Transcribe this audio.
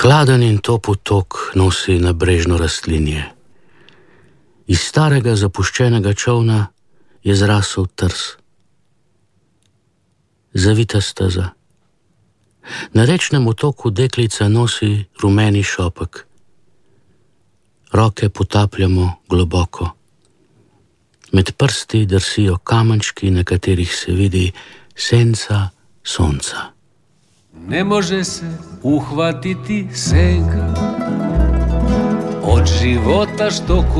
Hladen in topel tok nosi na brežno rastlinje. Iz starega zapuščenega čolna je zrasel trs. Zavita steza. Na rečnem otoku deklica nosi rumeni šopek. Roke potapljamo globoko. Med prsti drsijo kamenčki, na katerih se vidi senca sonca. Ne može se uhvatiti senka od života što